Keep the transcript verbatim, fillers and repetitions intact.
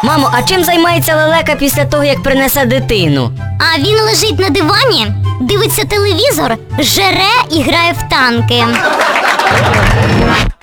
Мамо, а чим займається лелека після того, як принесе дитину? А він лежить на дивані, дивиться телевізор, жере і грає в танки.